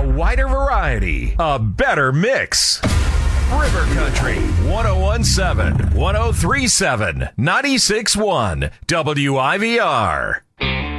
wider variety, a better mix. River Country 1017, 1037, 96.1 WIVR.